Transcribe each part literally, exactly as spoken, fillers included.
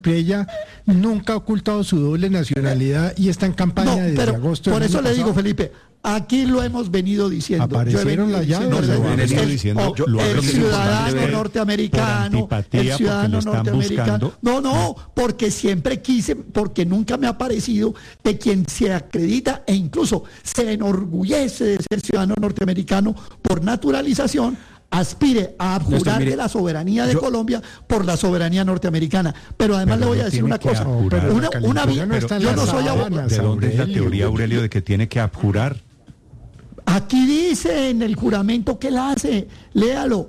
Ella nunca ha ocultado su doble nacionalidad y está en campaña no, desde pero agosto. Por eso le pasado. digo, Felipe, aquí lo hemos venido diciendo. Aparecieron las llaves. No, lo el, venido el, diciendo, el, lo el ciudadano norteamericano, el ciudadano norteamericano. No, no, porque siempre quise, porque nunca me ha parecido de quien se acredita e incluso se enorgullece de ser ciudadano norteamericano por naturalización, aspire a abjurar de la soberanía de yo, Colombia por la soberanía norteamericana. Pero además le voy a decir una cosa. Pero una, una, no pero, yo no soy abogado. ¿De dónde es la teoría, Aurelio, de que tiene que abjurar? Aquí dice en el juramento que él hace, léalo,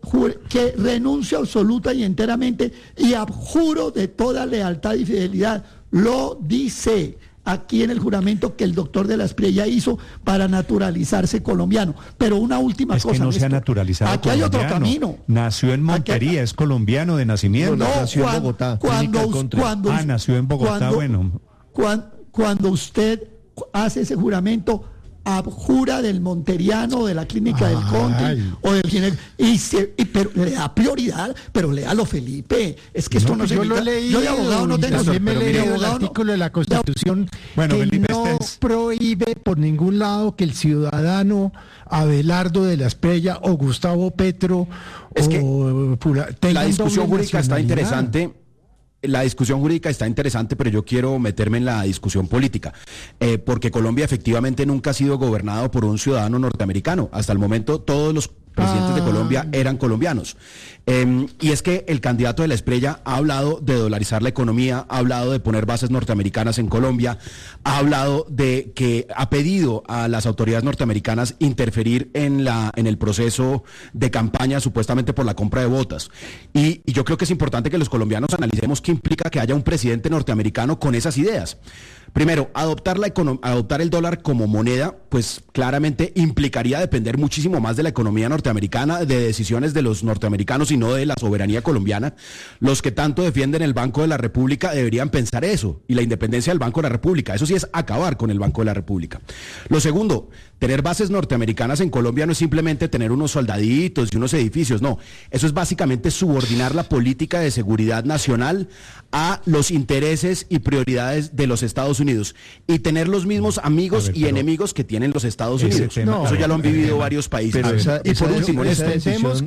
que renuncio absoluta y enteramente y abjuro de toda lealtad y fidelidad. Lo dice aquí en el juramento que el doctor de la Espriella hizo para naturalizarse colombiano. Pero una última es cosa. Es que no se ha naturalizado aquí colombiano. Hay otro camino. Nació en Montería, hay... es colombiano de nacimiento. No, nació cuando, en Bogotá. Cuando, cuando, ah, nació en Bogotá, cuando, bueno. Cuando, cuando usted hace ese juramento, abjura del monteriano, de la clínica Ay. del Conte o del ginecólogo, y, se, y pero le da prioridad, pero léalo, Felipe, es que esto no, no se yo evita. lo leí, yo de abogado no tengo. También me leí el artículo no, de la Constitución bueno, que Felipe, no este es... prohíbe por ningún lado que el ciudadano Abelardo de la Espriella o Gustavo Petro es que o Pula, la discusión jurídica está interesante. La discusión jurídica está interesante, pero yo quiero meterme en la discusión política, eh, porque Colombia efectivamente nunca ha sido gobernado por un ciudadano norteamericano. Hasta el momento todos los presidentes ah. de Colombia eran colombianos. Eh, y es que el candidato de la Espriella ha hablado de dolarizar la economía, ha hablado de poner bases norteamericanas en Colombia, ha hablado de que ha pedido a las autoridades norteamericanas interferir en la en el proceso de campaña supuestamente por la compra de botas. Y, y yo creo que es importante que los colombianos analicemos qué implica que haya un presidente norteamericano con esas ideas. Primero, adoptar, la econom- adoptar el dólar como moneda, pues claramente implicaría depender muchísimo más de la economía norteamericana, de decisiones de los norteamericanos y no de la soberanía colombiana. Los que tanto defienden el Banco de la República deberían pensar eso, y la independencia del Banco de la República. Eso sí es acabar con el Banco de la República. Lo segundo, tener bases norteamericanas en Colombia no es simplemente tener unos soldaditos y unos edificios, no. Eso es básicamente subordinar la política de seguridad nacional a los intereses y prioridades de los Estados Unidos y tener los mismos amigos ver, y enemigos que tienen los Estados Unidos. Tema, no, eso ya lo han vivido varios países. Pero esa, y por último, en esto.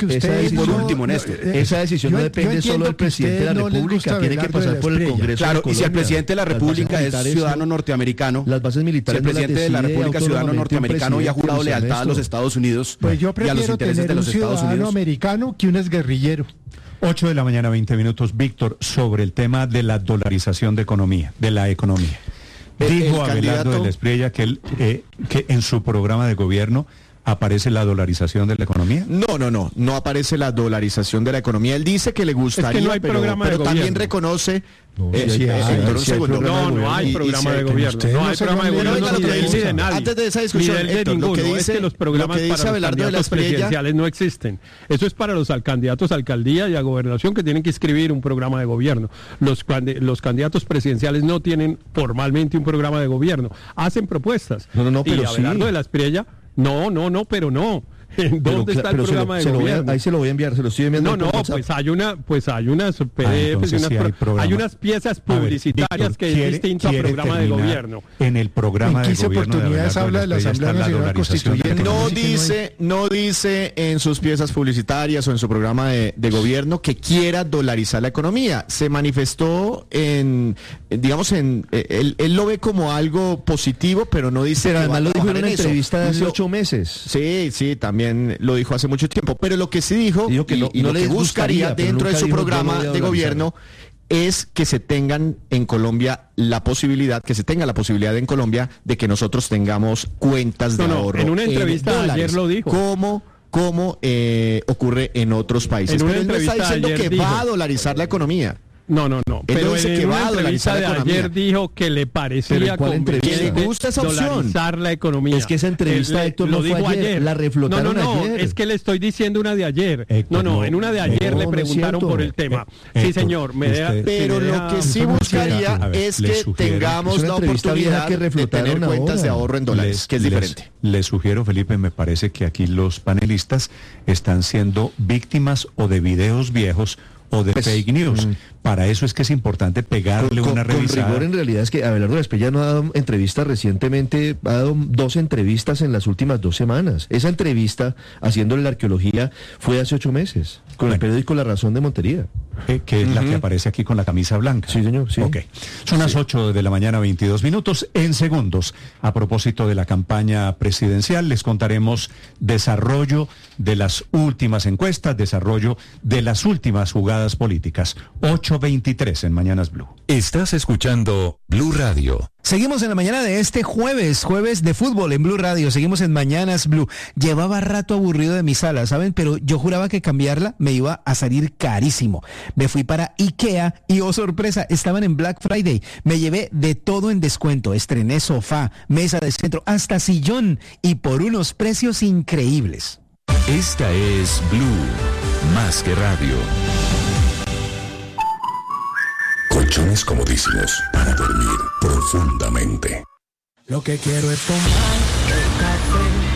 Y por último, en esto. Esa decisión no depende solo del presidente de la no República, tiene que pasar por el Congreso. Claro, y si el presidente de la República es ciudadano norteamericano, las bases militares si el presidente de la República es ciudadano norteamericano y ha jurado lealtad a los Estados Unidos pues yo y a los intereses de los Estados Unidos. Ciudadano americano que un exguerrillero. ocho de la mañana, veinte minutos. Víctor, sobre el tema de la dolarización de economía, de la economía. Dijo Abelardo candidato... de la Espriella que, él, eh, que en su programa de gobierno ¿aparece la dolarización de la economía? No, no, no, no aparece la dolarización de la economía. Él dice que le gustaría, es que no hay pero, programa pero de también gobierno. reconoce... No, eh, sí, hay, hay, un segundo. No, no hay programa de gobierno. No hay programa de gobierno ni de, de nadie. Antes de esa discusión, ni de, Héctor, ninguno. Lo que dice, es que los programas que dice para los candidatos presidenciales no existen. Eso es para los candidatos a alcaldía y a gobernación que tienen que escribir un programa de gobierno. Los, los candidatos presidenciales no tienen formalmente un programa de gobierno. Hacen propuestas. No, no, no, pero y Abelardo sí. de la Espriella, no, no, no, pero no. ¿Dónde pero, está el pero programa se lo, de se gobierno? Lo a, ahí se lo voy a enviar, se lo estoy enviando. No, no, pues hay una, pues hay unas P D Fs, ah, unas sí hay, pro, hay unas piezas publicitarias ver, Víctor, que es distinto a programa de gobierno. En el programa de gobierno oportunidades de habla de la Asamblea Nacional Constituyente. No dice, no dice en sus piezas publicitarias o en su programa de, de gobierno que quiera dolarizar la economía. Se manifestó en, digamos, en él, él lo ve como algo positivo, pero no dice. Pero además lo dijo en una en entrevista de hace lo, ocho meses. Sí, sí, también lo dijo hace mucho tiempo, pero lo que sí dijo, dijo que no, y, y no lo que buscaría dentro de su programa de gobierno es que se tengan en Colombia la posibilidad, que se tenga la posibilidad en Colombia de que nosotros tengamos cuentas de no, no, ahorro. En una entrevista en ayer lo dijo. ¿Cómo? como eh, ocurre en otros países. En Pero él no está diciendo que dijo, va a dolarizar la economía. No, no, no. Él pero dice en que una va a entrevista de ayer dijo que le parecía conveniente le gusta esa opción. Dolarizar la economía. Es que esa entrevista, él, Héctor, lo no dijo fue ayer, ayer. La reflotaron no, no, no, ayer. es que le estoy diciendo una de ayer. Héctor, no, no, no, en una de ayer no, le preguntaron no por el tema. Héctor, sí, señor. Me usted, deja, pero me lo deja, que sí buscaría ver, es que sugiero, tengamos la oportunidad que de tener cuentas ahora. de ahorro en dólares, les, que es diferente. Les, les sugiero, Felipe, me parece que aquí los panelistas están siendo víctimas o de videos viejos o de pues, fake news. Mm, para eso es que es importante pegarle con, una con, revisada. Con rigor, en realidad es que Abelardo Espriella no ha dado entrevistas recientemente, ha dado dos entrevistas en las últimas dos semanas. Esa entrevista, haciéndole la arqueología, fue hace ocho meses, con bueno. el periódico La Razón de Montería. Eh, que es uh-huh. la que aparece aquí con la camisa blanca. Sí, señor, sí. Ok. Son las sí. ocho de la mañana, veintidós minutos. En segundos, a propósito de la campaña presidencial, les contaremos desarrollo de las últimas encuestas, desarrollo de las últimas jugadas políticas. ocho veintitrés en Mañanas Blue. Estás escuchando Blue Radio. Seguimos en la mañana de este jueves, jueves de fútbol en Blue Radio. Seguimos en Mañanas Blue. Llevaba rato aburrido de mi sala, ¿saben? Pero yo juraba que cambiarla me iba a salir carísimo. Me fui para IKEA y, oh sorpresa, estaban en Black Friday. Me llevé de todo en descuento. Estrené sofá, mesa de centro, hasta sillón y por unos precios increíbles. Esta es Blue, más que radio. Colchones comodísimos para dormir profundamente. Lo que quiero es tomar el café